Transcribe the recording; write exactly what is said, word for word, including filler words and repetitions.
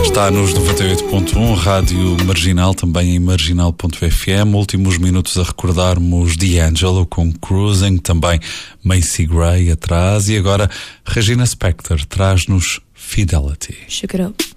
Está nos noventa e oito ponto um, Rádio Marginal, também em marginal ponto f m. Últimos minutos a recordarmos D'Angelo com Cruising, também Macy Gray atrás, e agora Regina Spektor traz-nos Fidelity. Shook it up.